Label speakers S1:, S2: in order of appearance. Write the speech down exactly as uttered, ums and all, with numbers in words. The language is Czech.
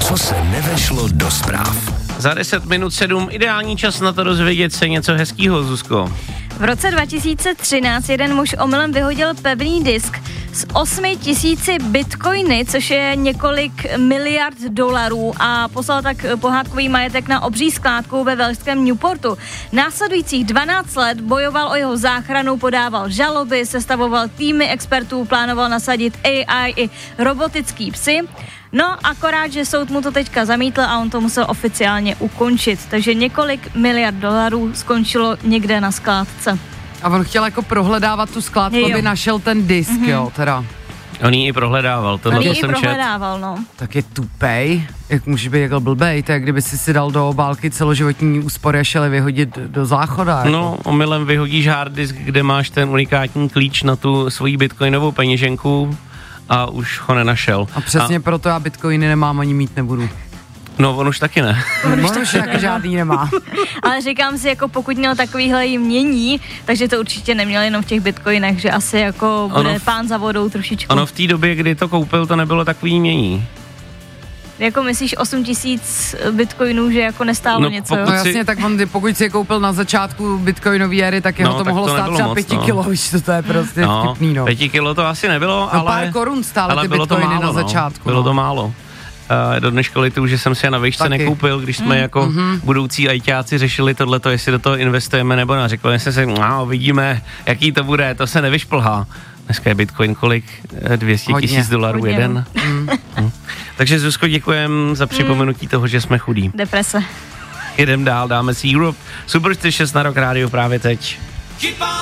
S1: Co se nevešlo do zpráv.
S2: Za deset minut sedm, ideální čas na to dozvědět se něco hezkýho, Zuzko.
S3: V roce dva tisíce třináct jeden muž omylem vyhodil pevný disk s osmi tisíci bitcoiny, což je několik miliard dolarů, a poslal tak pohádkový majetek na obří skládku ve velšském Newportu. Následujících dvanáct let bojoval o jeho záchranu, podával žaloby, sestavoval týmy expertů, plánoval nasadit A I i robotický psy. No, akorát, že soud mu to teďka zamítl a on to musel oficiálně ukončit. Takže několik miliard dolarů skončilo někde na skládce.
S4: A on chtěl jako prohledávat tu skládku,
S3: Jo.
S4: aby našel ten disk, mm-hmm. jo, teda.
S2: On ji i prohledával, tohle
S3: On ji
S2: to
S3: i
S2: jsem čet.
S3: prohledával, no.
S4: Tak je tupej, jak může být jako blbej, to je kdyby si si dal do obálky celoživotní úspory a šel vyhodit do záchoda. Jako.
S2: No, omylem vyhodíš hard disk, kde máš ten unikátní klíč na tu svoji bitcoinovou peněženku a už ho nenašel.
S4: A přesně a... proto já bitcoiny nemám, ani mít nebudu.
S2: No, on už taky ne.
S4: On už taky jako žádný nemá.
S3: Ale říkám si, jako pokud měl takovýhle jmění, takže to určitě neměl jenom v těch bitcoinech, že asi jako bude
S2: Ono v...
S3: pán za vodou trošičku.
S2: Ono v té době, kdy to koupil, to nebylo takový jmění.
S3: Jako myslíš osm tisíc bitcoinů, že jako nestálo
S2: No,
S3: něco, jo?
S4: No jasně, tak on, pokud si je koupil na začátku bitcoinové éry, tak jeho
S2: No,
S4: to
S2: tak
S4: mohlo
S2: to
S4: stát
S2: nebylo
S4: třeba
S2: moc,
S4: pěti
S2: no.
S4: kilo, víš, to, to je prostě
S2: No,
S4: vtipný, no.
S2: pěti kilo to asi nebylo,
S4: No,
S2: ale...
S4: pár korun stále
S2: ale
S4: ty
S2: bylo to
S4: bitcoiny
S2: málo,
S4: na
S2: no.
S4: začátku.
S2: Bylo
S4: no.
S2: to málo. Uh, do dneška litu, že jsem si je na výšce
S4: Taky.
S2: nekoupil, když jsme mm. jako mm-hmm. budoucí ajťáci řešili tohleto, jestli do toho investujeme nebo ne. Řekli jsme si, no, vidíme, jaký to bude, to se nevyšplhá. Dneska je bitcoin kolik? dvě stě tisíc dolarů
S3: Hodně.
S2: jeden. Mm. Mm. Takže Zuzko, děkujem za připomenutí mm. toho, že jsme chudí.
S3: Deprese.
S2: Jedem dál, dáme si Europe Superstitious na Rock Radio právě teď.